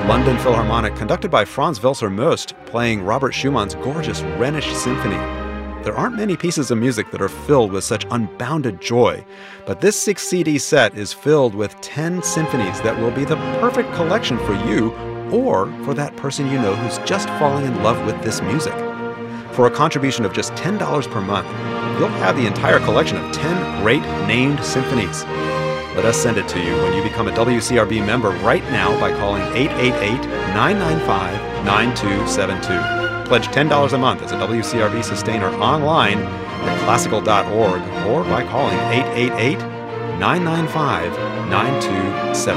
London Philharmonic, conducted by Franz Welser Möst, playing Robert Schumann's gorgeous Rhenish Symphony. There aren't many pieces of music that are filled with such unbounded joy, but this 6 CD set is filled with 10 symphonies that will be the perfect collection for you or for that person you know who's just falling in love with this music. For a contribution of just $10 per month, you'll have the entire collection of 10 great named symphonies. Let us send it to you when you become a WCRB member right now by calling 888-995-9272. Pledge $10 a month as a WCRB sustainer online at classical.org or by calling 888-995-9272.